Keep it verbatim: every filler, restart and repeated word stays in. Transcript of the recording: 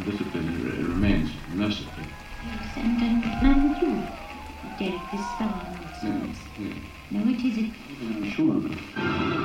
discipline r- remains merciful. Yes, and, and man with you, Derek, this fellow. Yes, yes. No, it is. It, I'm sure of it.